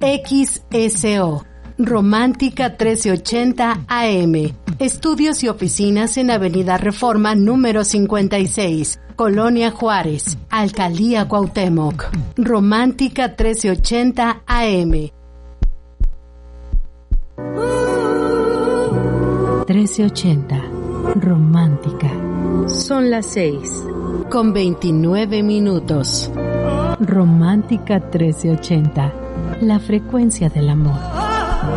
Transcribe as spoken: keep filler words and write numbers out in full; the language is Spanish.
X S O. Romántica trece ochenta A M. Estudios y oficinas en Avenida Reforma número cincuenta y seis, Colonia Juárez, Alcaldía Cuauhtémoc. Romántica trece ochenta A M. trece ochenta. Romántica. Son las seis. Con veintinueve minutos. Romántica trece ochenta. La frecuencia del amor.